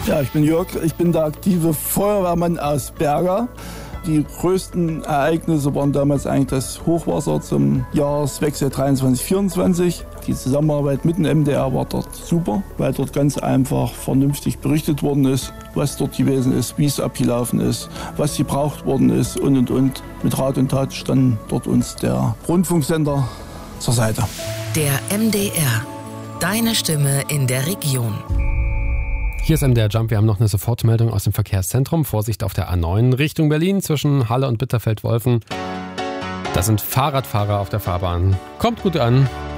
Ja, ich bin Jörg, ich bin der aktive Feuerwehrmann aus Berga. Die größten Ereignisse waren damals eigentlich das Hochwasser zum Jahreswechsel 23/24. Die Zusammenarbeit mit dem MDR war dort super, weil dort ganz einfach vernünftig berichtet worden ist, was dort gewesen ist, wie es abgelaufen ist, was gebraucht worden ist und. Mit Rat und Tat stand dort uns der Rundfunksender zur Seite. Der MDR, deine Stimme in der Region. Hier ist MDR Jump. Wir haben noch eine Sofortmeldung aus dem Verkehrszentrum. Vorsicht auf der A9 Richtung Berlin zwischen Halle und Bitterfeld-Wolfen. Da sind Fahrradfahrer auf der Fahrbahn. Kommt gut an.